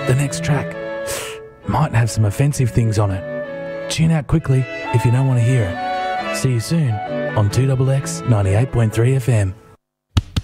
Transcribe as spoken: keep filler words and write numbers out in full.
the next track might have some offensive things on it. Tune out quickly if you don't want to hear it. See you soon on two X X ninety-eight point three F M.